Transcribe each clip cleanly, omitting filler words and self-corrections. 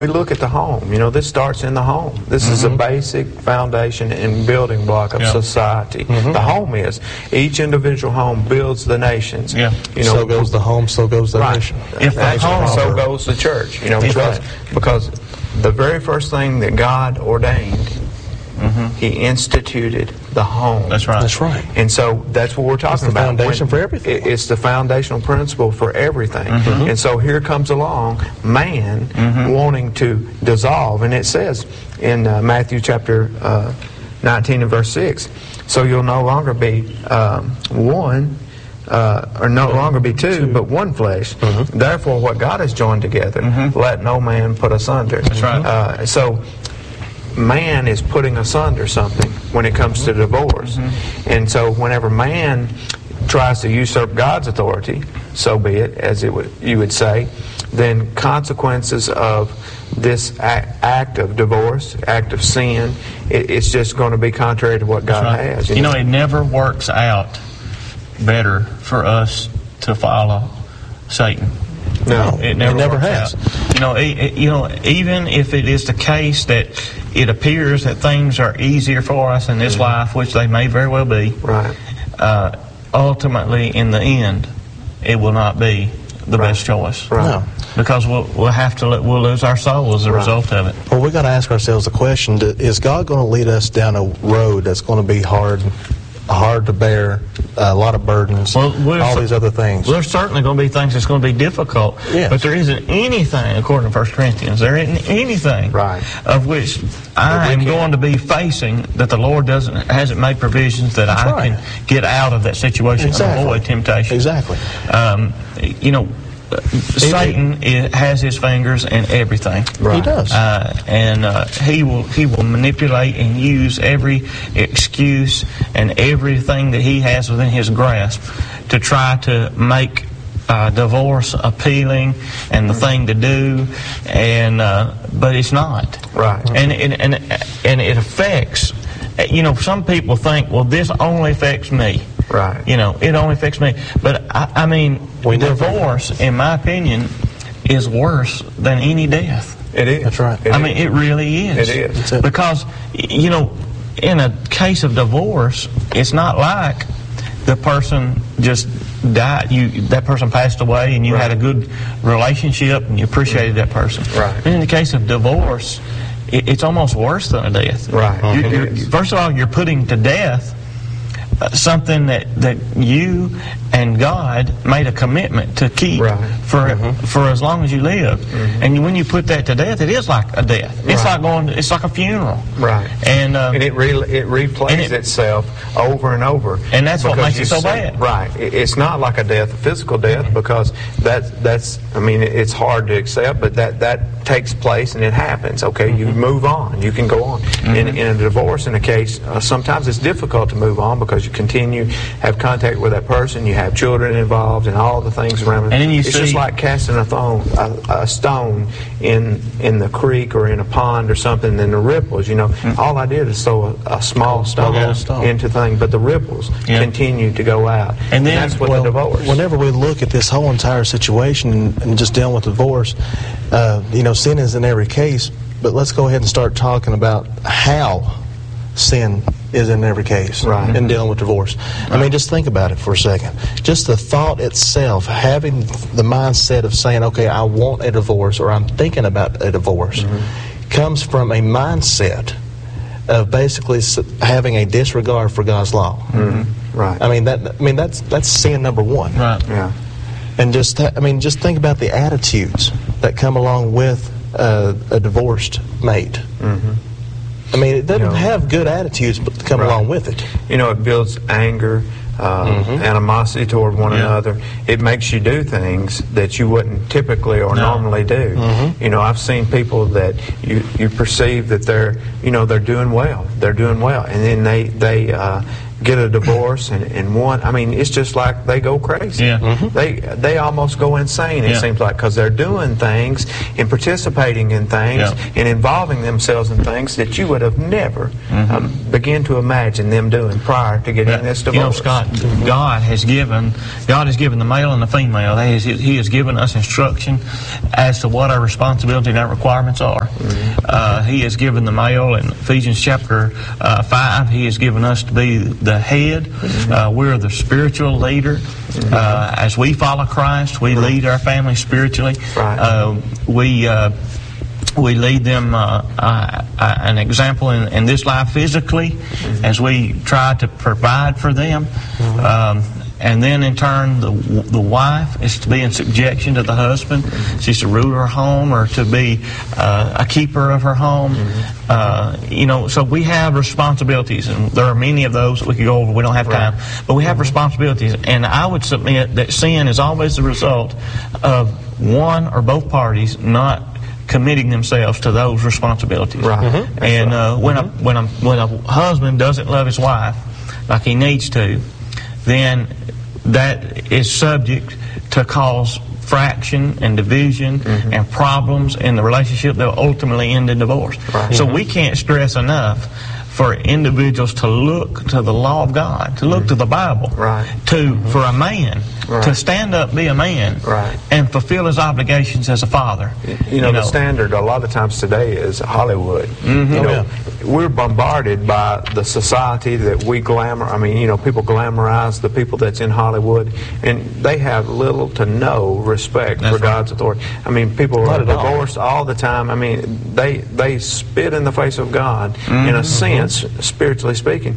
We look at the home. You know, this starts in the home. This is a basic foundation and building block of society. The home is. Each individual home builds the nations. You know, so goes the home, so goes the nation. If the home, so goes the church. You know, because the very first thing that God ordained, He instituted the home. That's right. That's right. And so that's what we're talking about. It's the foundation for everything. It's the foundational principle for everything. And so here comes along man wanting to dissolve. And it says in Matthew chapter 19 and verse 6, so you'll no longer be one, or no longer be two, but one flesh. Therefore, what God has joined together, let no man put asunder. That's right. So man is putting asunder something when it comes to divorce. And so whenever man tries to usurp God's authority, so be it, as you would say, then consequences of this act of divorce, act of sin, it's just going to be contrary to what God has. You know, it never works out better for us to follow Satan. No, it never has. Out. You know, even if it is the case that it appears that things are easier for us in this life, which they may very well be, ultimately, in the end, it will not be the best choice. No. Because we'll lose our soul as a result of it. Well, we've got to ask ourselves the question: is God going to lead us down a road that's going to be hard to bear, a lot of burdens, all these other things? There's certainly going to be things that's going to be difficult, but there isn't anything, according to 1 Corinthians, there isn't anything of which I am going to be facing that the Lord hasn't made provisions that I can get out of that situation and avoid temptation. Exactly. You know, Satan has his fingers in everything. He does, and he will manipulate and use every excuse and everything that he has within his grasp to try to make divorce appealing and the thing to do, and but it's not. And it affects. You know, some people think, well, this only affects me. You know, it only affects me. But, I mean, divorce, in my opinion, is worse than any death. It is. That's right. I mean, it really is. It is. Because, you know, in a case of divorce, it's not like the person just died. That person passed away and you had a good relationship and you appreciated that person. In the case of divorce, it's almost worse than a death. First of all, you're putting to death something that you and God made a commitment to keep for as long as you live. And when you put that to death, it is like a death. It's like a funeral. And it replays itself over and over. And that's what makes it so bad. It's not like a death, a physical death, because that's I mean, it's hard to accept, but that takes place and it happens. Okay, you move on. You can go on. In a divorce, in a case, sometimes it's difficult to move on because you continue have contact with that person. You have children involved and all the things around it. And then it's just like casting a stone in the creek or in a pond or something, and the ripples, you know, all I did is throw a small stone into things, but the ripples continue to go out. And then that's what the divorce. Whenever we look at this whole entire situation and just dealing with divorce, you know, sin is in every case, but let's go ahead and start talking about how sin is in every case in dealing with divorce. I mean, just think about it for a second. Just the thought itself, having the mindset of saying, okay, I want a divorce, or I'm thinking about a divorce, comes from a mindset of basically having a disregard for God's law. I mean, that's sin number one. And just think about the attitudes that come along with a divorced mate. I mean, it doesn't have good attitudes but come along with it. You know, it builds anger, animosity toward one another. It makes you do things that you wouldn't typically or normally do. You know, I've seen people that you perceive that they're doing well. They're doing well, and then get a divorce, and one, I mean, it's just like they go crazy. Yeah. They almost go insane, it seems like, because they're doing things and participating in things and involving themselves in things that you would have never begin to imagine them doing prior to getting this divorce. You know, Scott, God has given the male and the female. He has given us instruction as to what our responsibility and our requirements are. He has given the male in Ephesians chapter 5. He has given us to be the head. We're the spiritual leader. As we follow Christ, we lead our family spiritually. We lead them an example in this life physically as we try to provide for them. And then in turn, the wife is to be in subjection to the husband. She's to rule her home or to be a keeper of her home. You know, so we have responsibilities, and there are many of those that we could go over. We don't have time. But we have responsibilities. And I would submit that sin is always the result of one or both parties not committing themselves to those responsibilities. And when a husband doesn't love his wife like he needs to, then that is subject to cause fraction and division and problems in the relationship that will ultimately end in divorce. So we can't stress enough for individuals to look to the law of God, to look to the Bible, for a man to stand up, be a man, and fulfill his obligations as a father. You know, the standard a lot of times today is Hollywood. You know, we're bombarded by the society that we glamour. I mean, you know, people glamorize the people that's in Hollywood, and they have little to no respect for God's authority. I mean, people are divorced all the time. I mean, they spit in the face of God in a sense, spiritually speaking,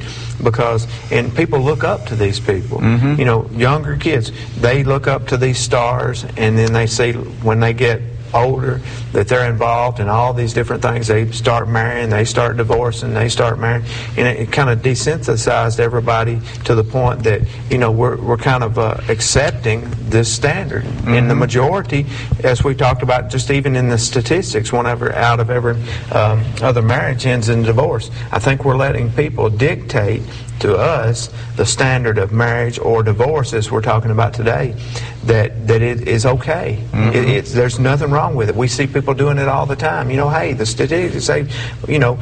and people look up to these people. You know, younger kids, they look up to these stars, and then they see when they get older that they're involved in all these different things. They start marrying, they start divorcing, they start marrying, and it kind of desensitized everybody to the point that, you know, we're kind of accepting this standard. And the majority, as we talked about, just even in the statistics, whenever out of every other marriage ends in divorce, I think we're letting people dictate to us the standard of marriage or divorce, as we're talking about today, that it is okay. There's nothing wrong with it. We see people doing it all the time. You know, hey, the statistics say, you know,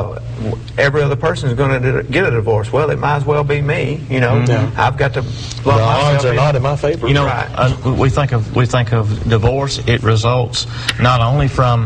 every other person is going to get a divorce. Well, it might as well be me. You know, I've got to. The odds are not in my favor. You know, we think of divorce. It results not only from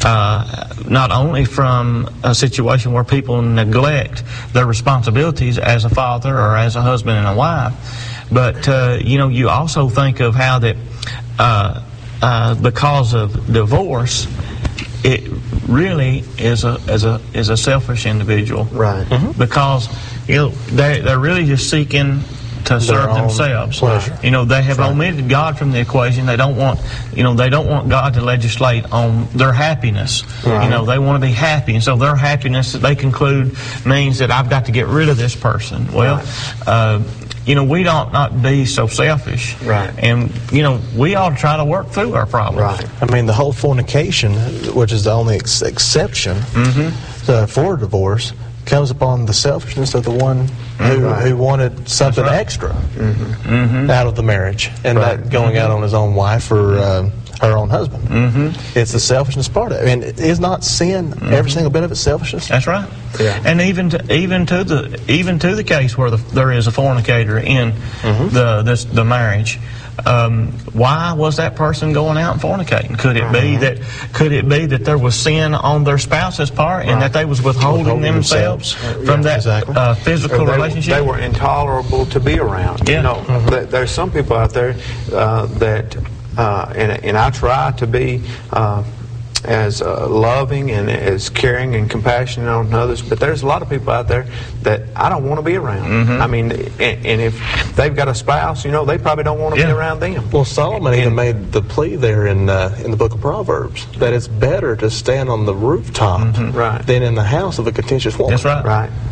a situation where people neglect their responsibilities as a father or as a husband and a wife, but you know, you also think of how that because of divorce, it really is a selfish individual, because, you know, they're really just seeking to serve themselves. You know, they have omitted God from the equation. They don't want, you know, God to legislate on their happiness. You know, they want to be happy, and so their happiness, they conclude, means that I've got to get rid of this person. Well, you know, we don't not be so selfish, and you know, we ought to try to work through our problems. I mean, the whole fornication, which is the only exception for divorce, comes upon the selfishness of the one who wanted something extra out of the marriage, and not going out on his own wife or her own husband. It's the selfishness part of it. And is not sin every single bit of it selfishness? That's right. And even to the case where there is a fornicator in the marriage. Why was that person going out and fornicating? Could it be that there was sin on their spouse's part, and that they was withholding themselves from that physical relationship? They were intolerable to be around. You know, there's some people out there that, and I try to be as loving and as caring and compassionate on others, but there's a lot of people out there that I don't want to be around. I mean, and if they've got a spouse, you know, they probably don't want to be around them. Well, Solomon even made the plea there in the book of Proverbs that it's better to stand on the rooftop than in the house of a contentious woman. That's right.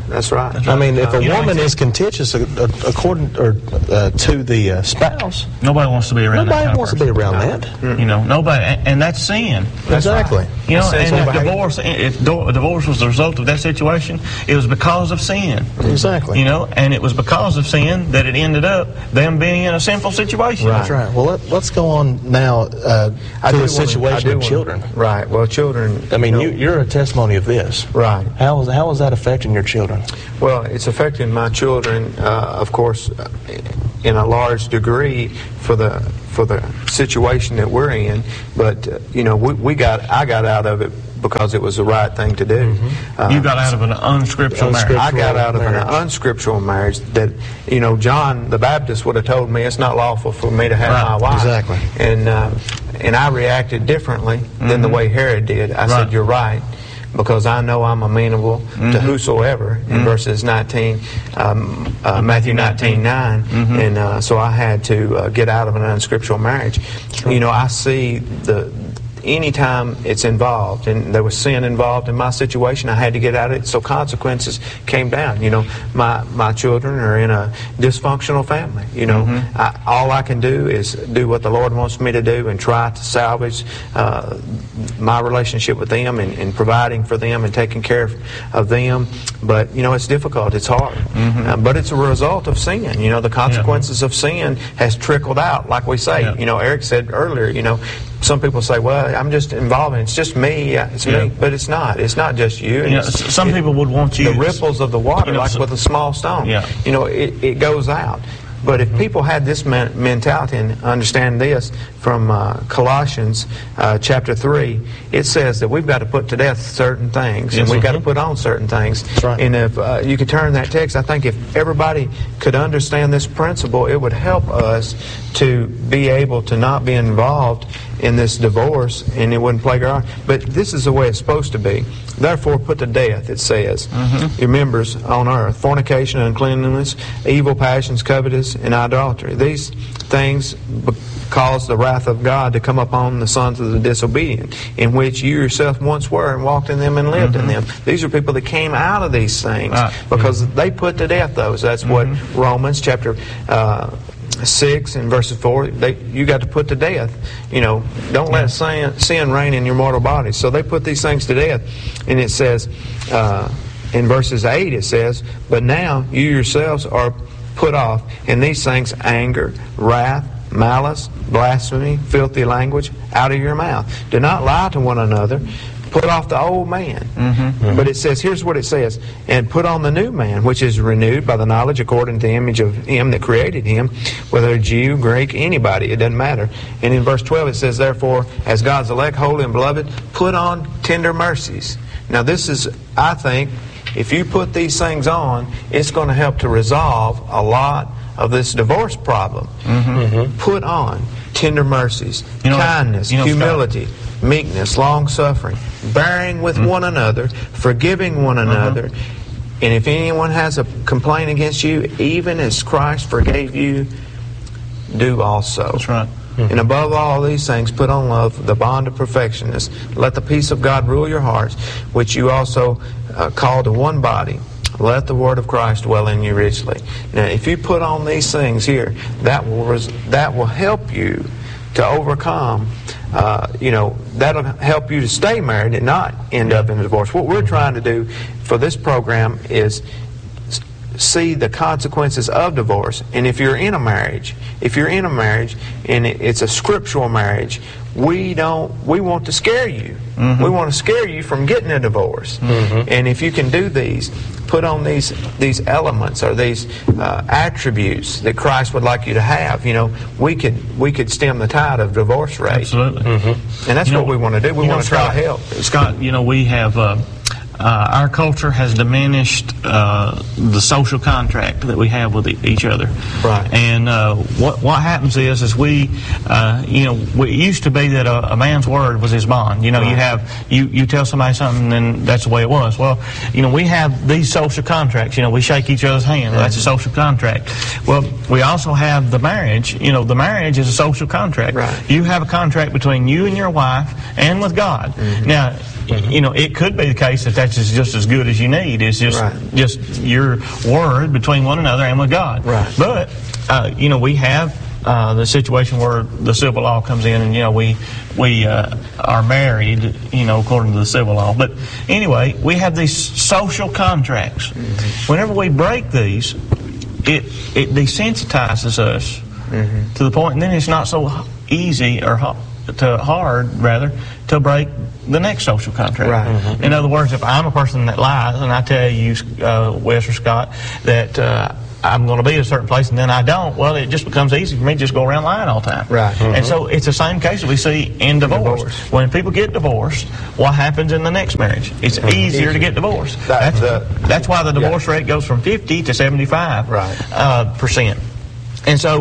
That's right. I mean, if a You know, woman is contentious according to the spouse, nobody wants to be around that nobody kind of wants to be person. around that. You know, nobody, and that's sin. Exactly. You know, That's and sinful if behavior. divorce was the result of that situation, it was because of sin. Exactly. You know, and it was because of sin that it ended up them being in a sinful situation. That's right. Well, let's go on now to the situation of children. Right. Well, children. I mean, you know, you're a testimony of this. Right. How is that affecting your children? Well, it's affecting my children, of course, in a large degree for the situation that we're in. But you know, I got out of it because it was the right thing to do. You got out of an unscriptural marriage. I got out of an unscriptural marriage that, you know, John the Baptist would have told me it's not lawful for me to have my wife. Exactly. And I reacted differently than the way Herod did. I said, you're right, because I know I'm amenable to whosoever in verses 19, Matthew 19:9, and so I had to get out of an unscriptural marriage. You know, I see anytime it's involved, and there was sin involved in my situation, I had to get out of it, so consequences came down. You know, my children are in a dysfunctional family. You know, all I can do is do what the Lord wants me to do and try to salvage my relationship with them and providing for them and taking care of them. But, you know, it's difficult, it's hard. But it's a result of sin. You know, the consequences of sin has trickled out, like we say. You know, Eric said earlier, you know, some people say, well, I'm just involved in it. It's just me. It's me. But it's not. It's not just you. You know, some people would want you... The ripples of the water, like with a small stone. You know, it goes out. But if people had this mentality and understand this from Colossians chapter 3, it says that we've got to put to death certain things, and we've got to put on certain things. Right. And if you could turn that text, I think if everybody could understand this principle, it would help us to be able to not be involved in this divorce, and it wouldn't plague our... But this is the way it's supposed to be. Therefore put to death, it says, your members on earth: fornication, uncleanness, evil passions, covetous, and idolatry. These things cause the wrath of God to come upon the sons of the disobedient, in which you yourself once were, and walked in them and lived in them. These are people that came out of these things because they put to death those. That's what Romans chapter 6 and verses 4, you got to put to death. You know, don't let sin reign in your mortal body. So they put these things to death. And it says, in verses 8 it says, but now you yourselves are put off in these things: anger, wrath, malice, blasphemy, filthy language out of your mouth. Do not lie to one another. Put off the old man. But it says, here's what it says: and put on the new man, which is renewed by the knowledge according to the image of him that created him, whether Jew, Greek, anybody, it doesn't matter. And in verse 12 it says, therefore, as God's elect, holy and beloved, put on tender mercies. Now this is, I think, if you put these things on, it's going to help to resolve a lot of this divorce problem. Put on tender mercies, kindness, humility, meekness, long-suffering, bearing with one another, forgiving one another. And if anyone has a complaint against you, even as Christ forgave you, do also. That's right. And above all these things, put on love, the bond of perfectionness. Let the peace of God rule your hearts, which you also call to one body. Let the word of Christ dwell in you richly. Now, if you put on these things here, that will help you to overcome. That'll help you to stay married and not end up in a divorce. What we're trying to do for this program is see the consequences of divorce. And if you're in a marriage and it's a scriptural marriage, we want to scare you. We want to scare you from getting a divorce. And if you can do these, put on these elements or these attributes that Christ would like you to have, we could stem the tide of divorce rate. Absolutely. And that's what we want to do. We want to try to help. Scott, we have our culture has diminished the social contract that we have with each other. Right. And what happens is we it used to be that a man's word was his bond. You tell somebody something, and that's the way it was. Well, we have these social contracts. We shake each other's hand. That's a social contract. Well, we also have the marriage. The marriage is a social contract. Right. You have a contract between you and your wife and with God. Now, it could be the case that marriage is just as good as you need. It's just your word between one another and with God. Right. But we have the situation where the civil law comes in, and we are married, according to the civil law. But anyway, we have these social contracts. Whenever we break these, it desensitizes us to the point, and then it's not so easy or hard to break the next social contract. Right. In other words, if I'm a person that lies and I tell you, Wes or Scott, that I'm going to be at a certain place and then I don't, well, it just becomes easy for me to just go around lying all the time. Right. And so it's the same case that we see in divorce. When people get divorced, what happens in the next marriage? It's easier to get divorced. That's why the divorce rate goes from 50 to 75 percent. And so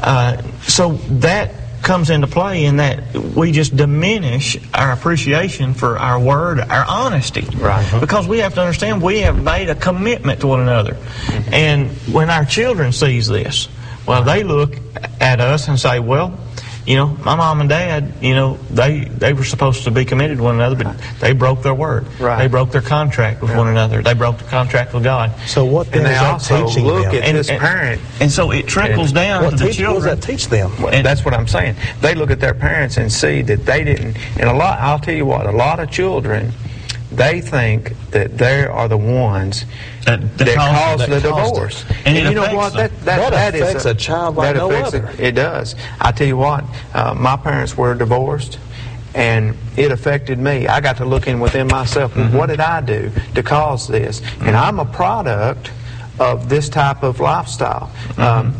that comes into play in that we just diminish our appreciation for our word, our honesty. Right. Because we have to understand we have made a commitment to one another. And when our children sees this, well, they look at us and say, well, my mom and dad, they were supposed to be committed to one another, but they broke their word. Right. They broke their contract with one another. They broke the contract with God. So what then And they is that also teaching look them? at this parent. And so it trickles down to the children. What does that teach them? And That's what I'm saying. They look at their parents and see that they didn't. And I'll tell you what, a lot of children, they think that they are the ones that caused the divorce. And you know what? That affects a child like no other. It does. I tell you what, my parents were divorced, and it affected me. I got to looking within myself. What did I do to cause this? And I'm a product of this type of lifestyle. I'm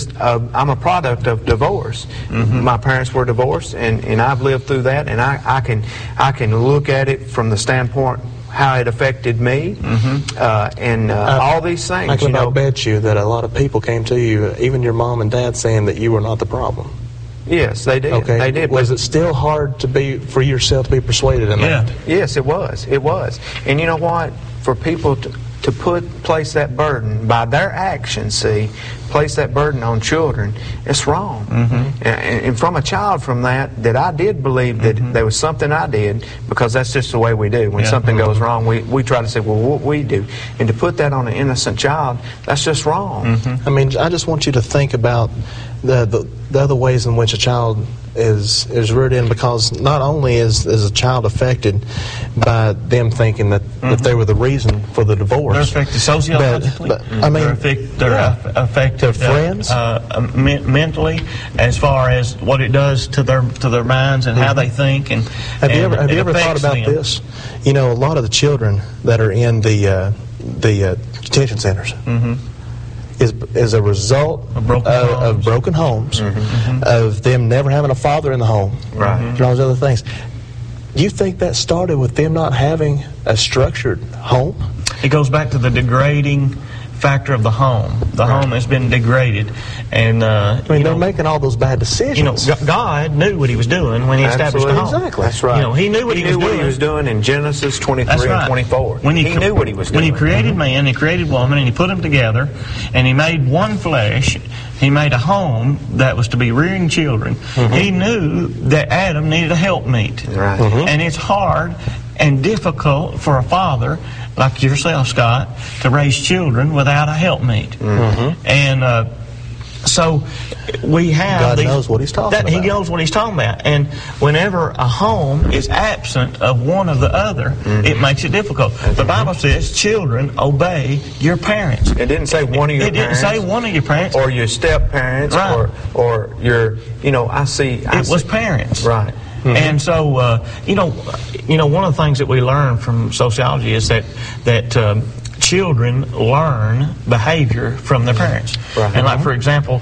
a product of divorce. My parents were divorced, and I've lived through that, and I can look at it from the standpoint how it affected me, and all these things. I can about bet you that a lot of people came to you, even your mom and dad, saying that you were not the problem. Yes, they did. Okay. They did. Was it still hard for yourself to be persuaded in that? Yes, it was. It was. And you know what? For people to place that burden by their actions, place that burden on children, it's wrong. And from a child from that I did believe that there was something I did, because that's just the way we do. When something goes wrong, we try to say, well, what we do. And to put that on an innocent child, that's just wrong. I mean, I just want you to think about the other ways in which a child is reared in, because not only is a child affected by them thinking that they were the reason for the divorce. They're affected sociologically. But I mean, they're affected friends, mentally, as far as what it does to their minds and how they think. And have you ever thought about this? A lot of the children that are in the detention centers is a result of broken homes, of them never having a father in the home, and all those other things. Do you think that started with them not having a structured home? It goes back to the degrading factor of the home. The home has been degraded, and they're making all those bad decisions. God knew what He was doing when He established the home. Exactly. That's right. He knew what He was doing in Genesis 23 and 24. He knew what He was doing. When He created man, He created woman, and He put them together, and He made one flesh. He made a home that was to be rearing children. He knew that Adam needed a helpmeet. Right. And it's hard and difficult for a father like yourself, Scott, to raise children without a helpmeet. And so we have God knows what He's talking about. He knows what He's talking about. And whenever a home is absent of one or the other, it makes it difficult. The Bible says, children, obey your parents. It didn't say one of your parents. It didn't say one of your parents. Or your step-parents. Right. Or your, It was parents. Right. And so, one of the things that we learn from sociology is that children learn behavior from their parents. Right. And for example,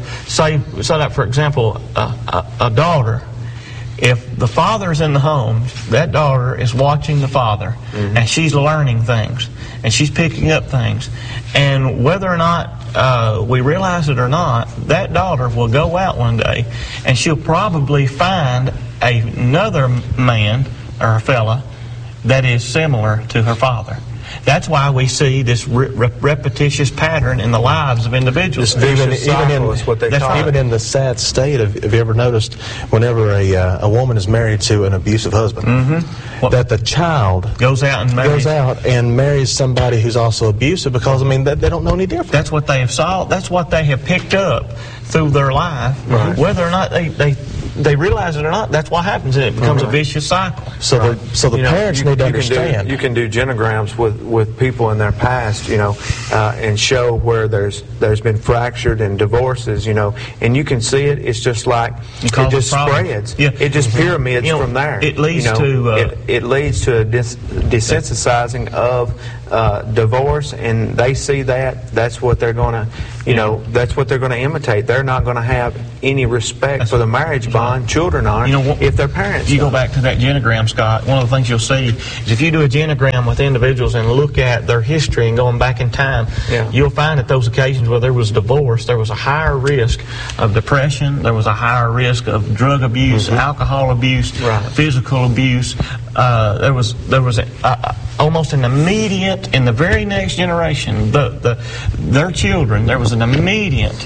a daughter, if the father's in the home, that daughter is watching the father, and she's learning things, and she's picking up things. And whether or not we realize it or not, that daughter will go out one day, and she'll probably find another man or a fella that is similar to her father. That's why we see this repetitious pattern in the lives of individuals. Vicious cycle is what they That's call right. it. Even in the sad state of, have you ever noticed, whenever a woman is married to an abusive husband, that the child Goes out and marries. goes out and marries somebody who's also abusive, because, I mean, they don't know any different. That's what they have saw. That's what they have picked up through their life. Right. Whether or not they realize it or not, that's what happens, and it becomes a vicious cycle. So the You know, parents need to understand. You can do genograms with people in their past, and show where there's been fractured and divorces, and you can see it. It's just like it cause just a problem. spreads. Yeah. It just pyramids from there. It leads to it leads to a desensitizing of divorce, and they see that. That's what they're going to, that's what they're going to imitate. They're not going to have any respect for the marriage bond. Children aren't, if their parents You don't. go back to that genogram, Scott. One of the things you'll see is if you do a genogram with individuals and look at their history and going back in time, you'll find that those occasions where there was divorce, there was a higher risk of depression, there was a higher risk of drug abuse, alcohol abuse, physical abuse. There was almost an immediate, in the very next generation, their children, there was an immediate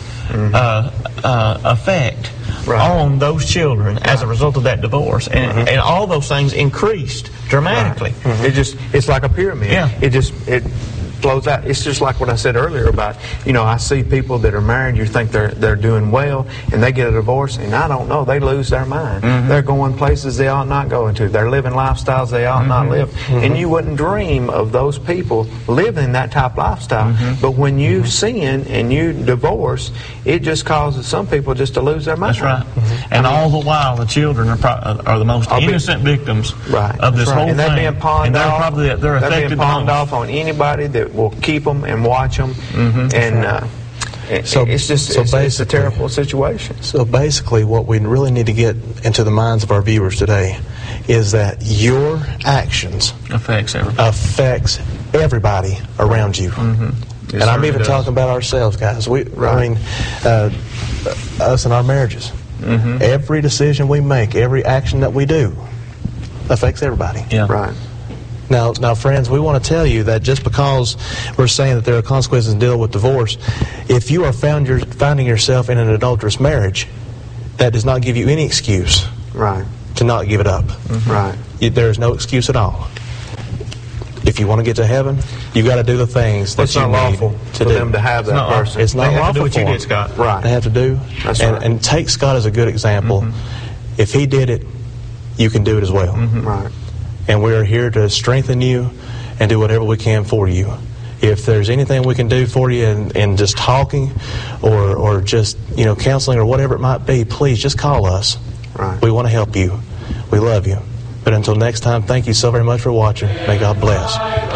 effect on those children as a result of that divorce, and all those things increased dramatically. It's like a pyramid. It flows out. It's just like what I said earlier about, I see people that are married, you think they're doing well, and they get a divorce, and I don't know, they lose their mind. They're going places they ought not go into. They're living lifestyles they ought not live. And you wouldn't dream of those people living that type of lifestyle. But when you sin and you divorce, it just causes some people just to lose their mind. That's right. And all the while, the children are the most innocent victims of this whole and thing. they're being pawned and they're off. probably they're affected being the pawned most. off on anybody that will keep them and watch them. It's a terrible situation. So basically, what we really need to get into the minds of our viewers today is that your actions Affects everybody. affects everybody around you. And I'm even talking about ourselves, guys. Us and our marriages. Every decision we make, every action that we do, affects everybody. Right. Now, friends, we want to tell you that just because we're saying that there are consequences in dealing with divorce, if you are finding yourself in an adulterous marriage, that does not give you any excuse to not give it up. Right. There is no excuse at all. If you want to get to heaven, you've got to do the things that It's you not need lawful to for do. them to have that person. It's not They have lawful to do what for you them. did, Scott. Right. They have to do. That's right. And take Scott as a good example. If he did it, you can do it as well. Right. And we are here to strengthen you and do whatever we can for you. If there's anything we can do for you in just talking or just counseling or whatever it might be, please just call us. Right. We want to help you. We love you. But until next time, thank you so very much for watching. May God bless.